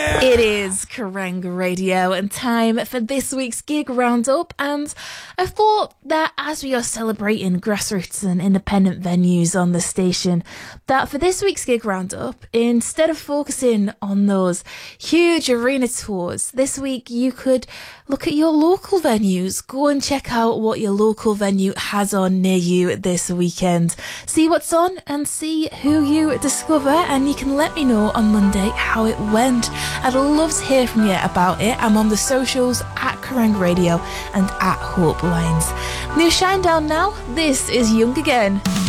It is Kerrang Radio and time for this week's gig roundup, and I thought that as we are celebrating grassroots and independent venues on the station, that for this week's gig roundup, instead of focusing on those huge arena tours, this week you could look at your local venues. Go and check out what your local venue has on near you this weekend. See what's on and see who you discover, and you can let me know on Monday how it went. I'd love to hear from you about it. I'm on the socials at Kerrang Radio and at Hope Lines. New Shinedown now. This is Young Again.